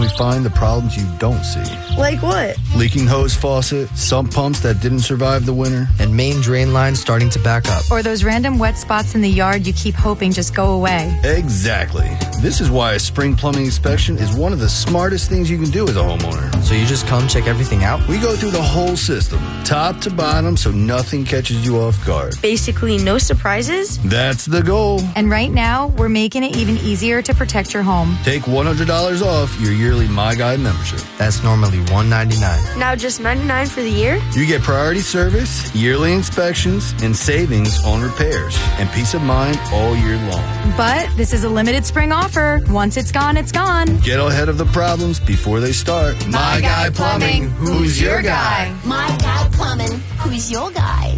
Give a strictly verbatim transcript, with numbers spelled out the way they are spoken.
we find the problems you don't see. Like what? Leaking hose faucet, sump pumps that didn't survive the winter, and main drain lines starting to back up. Or those random wet spots in the yard you keep hoping just go away. Exactly. This is why a spring plumbing inspection is one of the smartest things you can do as a homeowner. So you just come check everything out? We go through the whole system, top to bottom, so nothing catches you off guard. Basically, no surprises? That's the goal. And right now, we're making it even easier to protect your home. Take one hundred dollars off your yearly My Guy membership. That's normally one hundred ninety-nine dollars. Now just ninety-nine dollars for the year? You get priority service, yearly inspections, and savings on repairs, and peace of mind all year long. But this is a limited spring offer. Once it's gone, it's gone. Get ahead of the problems before they start. My Guy Plumbing. Who's your guy? My Guy Plumbing. Who's your guy?